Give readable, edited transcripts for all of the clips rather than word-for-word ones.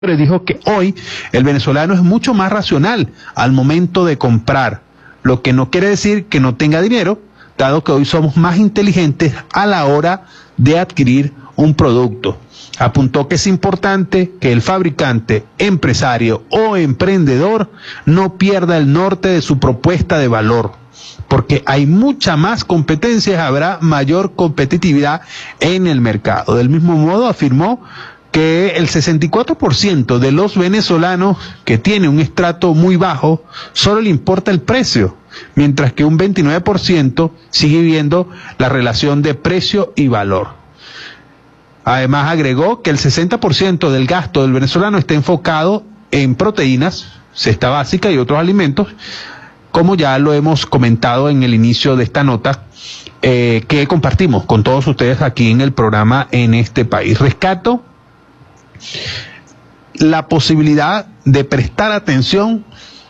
dijo que hoy el venezolano es mucho más racional al momento de comprar, lo que no quiere decir que no tenga dinero, dado que hoy somos más inteligentes a la hora de adquirir un producto. Apuntó que es importante que el fabricante, empresario o emprendedor no pierda el norte de su propuesta de valor, porque hay mucha más competencia y habrá mayor competitividad en el mercado. Del mismo modo, afirmó que el 64% de los venezolanos que tiene un estrato muy bajo solo le importa el precio, mientras que un 29% sigue viendo la relación de precio y valor. Además agregó que el 60% del gasto del venezolano está enfocado en proteínas, cesta básica y otros alimentos, como ya lo hemos comentado en el inicio de esta nota, que compartimos con todos ustedes aquí en el programa En este País. Rescato la posibilidad de prestar atención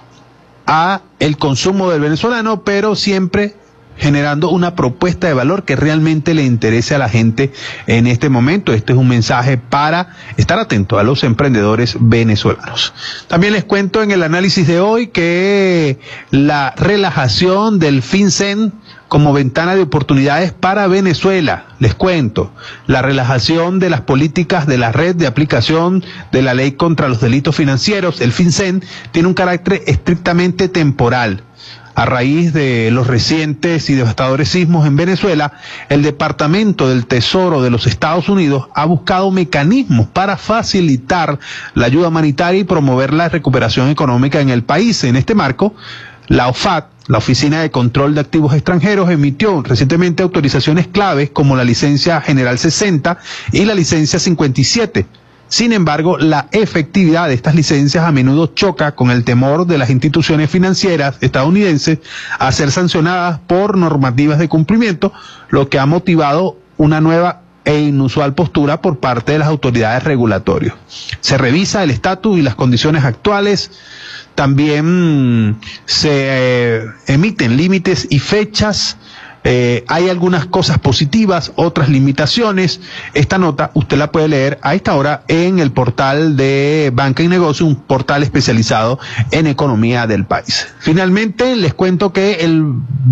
a el consumo del venezolano, pero siempre generando una propuesta de valor que realmente le interese a la gente en este momento. Este es un mensaje para estar atento a los emprendedores venezolanos. También les cuento en el análisis de hoy que la relajación del FinCEN como ventana de oportunidades para Venezuela. Les cuento, la relajación de las políticas de la red de aplicación de la ley contra los delitos financieros, el FinCEN, tiene un carácter estrictamente temporal. A raíz de los recientes y devastadores sismos en Venezuela, el Departamento del Tesoro de los Estados Unidos ha buscado mecanismos para facilitar la ayuda humanitaria y promover la recuperación económica en el país. En este marco, la OFAC, la Oficina de Control de Activos Extranjeros, emitió recientemente autorizaciones claves como la licencia General 60 y la licencia 57. Sin embargo, la efectividad de estas licencias a menudo choca con el temor de las instituciones financieras estadounidenses a ser sancionadas por normativas de cumplimiento, lo que ha motivado una nueva e inusual postura por parte de las autoridades regulatorias. Se revisa el estatus y las condiciones actuales. También se emiten límites y fechas. Hay algunas cosas positivas, otras limitaciones. Esta nota usted la puede leer a esta hora en el portal de Banca y Negocio, un portal especializado en economía del país. Finalmente, les cuento que el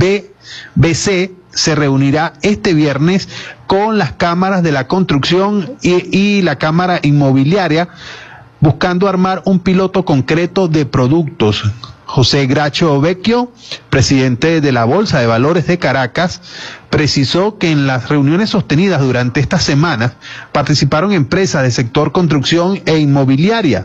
BBC se reunirá este viernes con las cámaras de la construcción y la cámara inmobiliaria, buscando armar un piloto concreto de productos. José Gracho Vecchio, presidente de la Bolsa de Valores de Caracas, precisó que en las reuniones sostenidas durante estas semanas participaron empresas del sector construcción e inmobiliaria.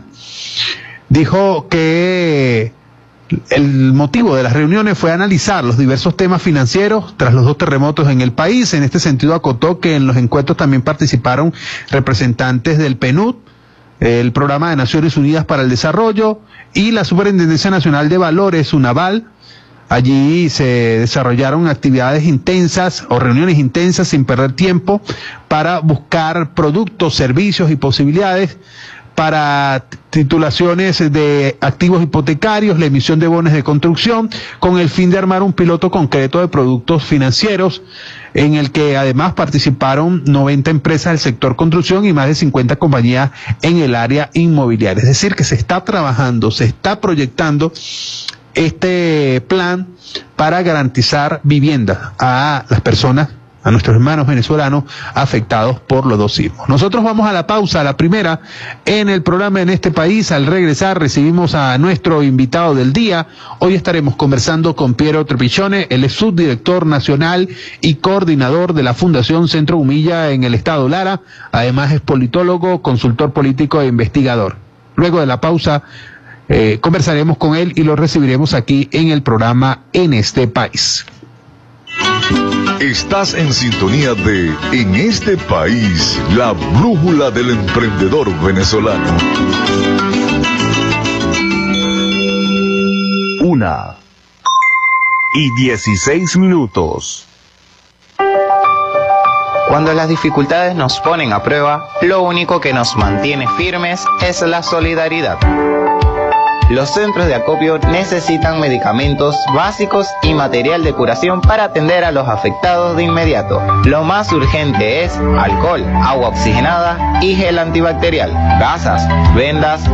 Dijo que el motivo de las reuniones fue analizar los diversos temas financieros tras los 2 terremotos en el país. En este sentido, acotó que en los encuentros también participaron representantes del PNUD, el Programa de Naciones Unidas para el Desarrollo y la Superintendencia Nacional de Valores, UNAVAL. Allí se desarrollaron actividades intensas o reuniones intensas sin perder tiempo para buscar productos, servicios y posibilidades para titulaciones de activos hipotecarios, la emisión de bonos de construcción, con el fin de armar un piloto concreto de productos financieros, en el que además participaron 90 empresas del sector construcción y más de 50 compañías en el área inmobiliaria. Es decir, que se está trabajando, se está proyectando este plan para garantizar vivienda a las personas, a nuestros hermanos venezolanos afectados por los 2 sismos. Nosotros vamos a la pausa, a la primera, en el programa En este País. Al regresar recibimos a nuestro invitado del día. Hoy estaremos conversando con Piero Trepichone, él es subdirector nacional y coordinador de la Fundación Centro Humilla en el estado Lara. Además es politólogo, consultor político e investigador. Luego de la pausa conversaremos con él y lo recibiremos aquí en el programa En este País. Estás en sintonía de En este País, la brújula del emprendedor venezolano. 1:16. Cuando las dificultades nos ponen a prueba, lo único que nos mantiene firmes es la solidaridad. Los centros de acopio necesitan medicamentos básicos y material de curación para atender a los afectados de inmediato. Lo más urgente es alcohol, agua oxigenada y gel antibacterial, gasas, vendas,